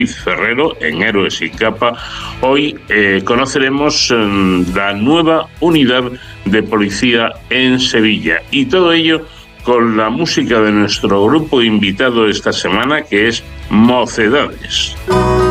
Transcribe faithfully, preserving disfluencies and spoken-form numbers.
Ferrero en Héroes sin Capa. Hoy eh, conoceremos eh, la nueva unidad de policía en Sevilla, y todo ello con la música de nuestro grupo invitado esta semana, que es Mocedades.